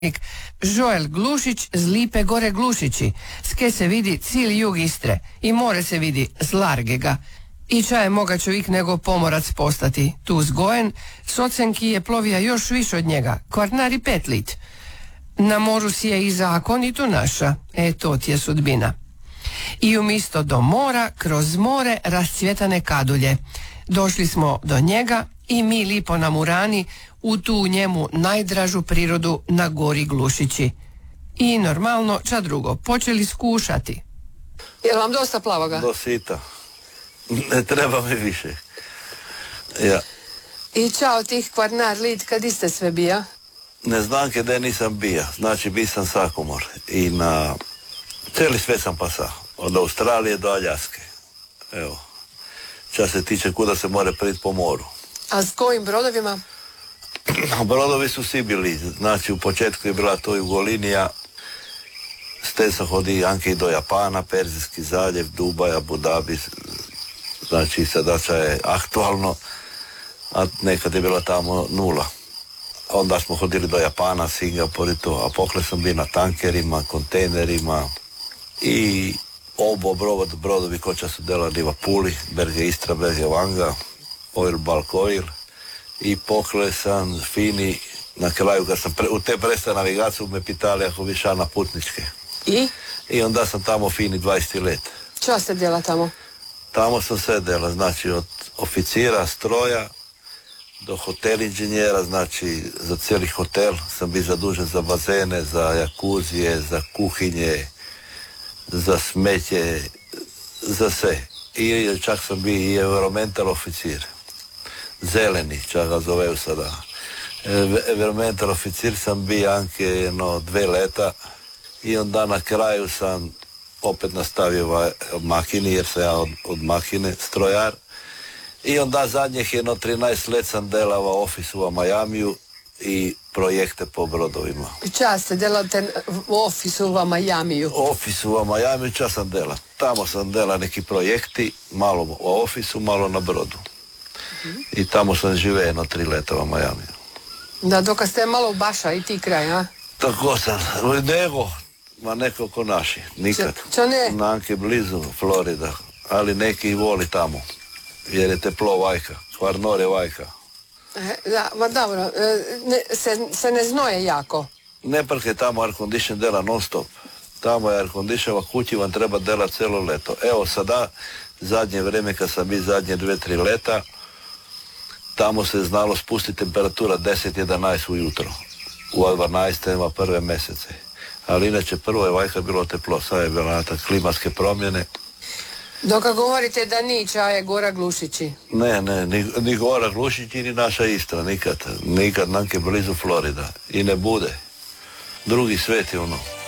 Joel Glušić z Lipe Gore Glušići, ske se vidi cijeli jug Istre i more se vidi z Largega. I ča je moga čovjek nego pomorac postati. Tu zgojen, s ocenki je plovija još više od njega, Kvarnar i Petlit. Na moru si je i zakon i tu naša, to ti je sudbina. I umjesto do mora, kroz more rascvjetane kadulje. Došli smo do njega i mi lipo na Murani u tu njemu najdražu prirodu na gori Glušići. I normalno, ča drugo, počeli skušati. Je vam dosta plavoga? Do sita. Ne treba mi više. Ja. I čao tih Kvarnar, Lid, kad iste sve bija? Ne znam gdje nisam bija. Znači, bi sam sakomor. I na cijeli svijet sam pasao. Od Australije do Aljaske. Evo. Čas se tiče kuda se more priti po moru. A s kojim brodovima? Brodovi su svi bili. Znači, u početku je bila to Jugolinija. S te sam hodi anke i do Japana, Perzijski zaljev, Dubaja, Abu Dhabi. Znači, sadača je aktualno, a nekad je bila tamo nula. Onda smo hodili do Japana, Singapur i to, a pokle sam bio na tankerima, kontejnerima i brodovi koća su delali u Puli, Berge Istra, Berge Vanga, Oil Bulk Oil i pokle sam fini, na kraju kad sam u te presta navigaciju me pitali ako bi ša na putničke. I onda sam tamo fini 20 let. Čo ste djela tamo? Tamo sam sve dela, znači od oficira, stroja, do hotel inženjera, znači za cijeli hotel sam bio zadužen za bazene, za jakuzije, za kuhinje, za smeće, za sve. I čak sam bio i environmental oficir. Zeleni, čak ga zoveju sada. Environmental oficir sam bio anke 2 leta i onda na kraju sam opet nastavio makini, jer sam ja od makine strojar. I onda zadnjih 13 let sam delava ofisu u Majamiju i projekte po brodovima. Čas ste delate u ofisu u Majamiju? Ofisu u Majamiju čas sam dela. Tamo sam dela neki projekti, malo u ofisu, malo na brodu. I tamo sam žive 3 leta u Majamiju. Da, dok ste malo u Baša i ti kraj, a? Tako sam. Neko ko naši. Nikad. Čo ne? Nanke blizu Florida. Ali neki voli tamo. Jer je teplo vajka. Kvarnor je vajka. Da, ma dobro. Se ne znoje jako? Ne prke tamo air condition dela non stop. Tamo je air condition, a kući vam treba dela celo leto. Evo sada, zadnje vreme kad sam bio zadnje 2-3 leta, tamo se znalo spustiti temperatura 10-11 ujutro. U 12. prve mesece. Ali inače prvo je vajka bilo teplo, sad je bila klimatske promjene. Dok govorite da niča je Gora Glušići? Ne, ni Gora Glušići, ni naša Istra, nikad nanke blizu Florida. I ne bude. Drugi svet je ono.